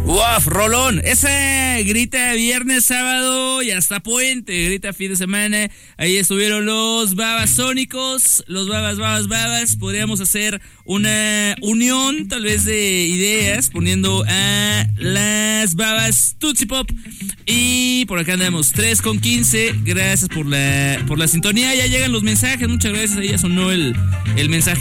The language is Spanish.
Uf, rolón. Ese grita viernes, sábado y hasta puente. Grita fin de semana. Ahí estuvieron los babasónicos. Los babas. Podríamos hacer una unión, tal vez, de ideas, poniendo a las babas Tootsie Pop. Y por acá andamos, 3:15. Gracias por la sintonía. Ya llegan los mensajes. Muchas gracias. Ahí ya sonó el mensaje